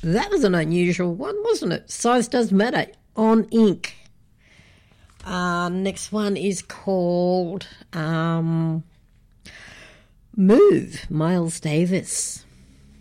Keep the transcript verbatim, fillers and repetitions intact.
That was an unusual one, wasn't it? Size does matter. On ink. Uh, next one is called um, Move, Miles Davis.